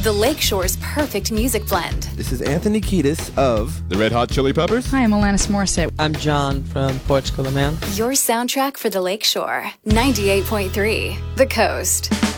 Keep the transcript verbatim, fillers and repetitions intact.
the Lakeshore's perfect music blend. This is Anthony Kiedis of The Red Hot Chili Peppers. Hi, I'm Alanis Morissette. I'm John from Portugal, the Man. Your soundtrack for the Lakeshore. ninety-eight point three, The Coast.